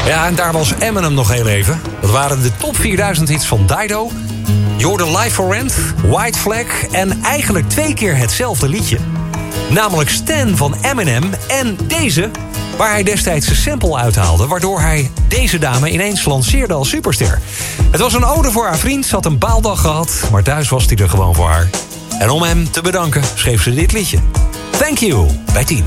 Ja, en daar was Eminem nog heel even. Dat waren de top 4000 hits van Dido. Je hoorde Live for Rent, White Flag en eigenlijk 2 keer hetzelfde liedje. Namelijk Stan van Eminem en deze, waar hij destijds zijn sample uithaalde, waardoor hij deze dame ineens lanceerde als superster. Het was een ode voor haar vriend, ze had een baaldag gehad, maar thuis was hij er gewoon voor haar. En om hem te bedanken schreef ze dit liedje. Thank You, bij 10.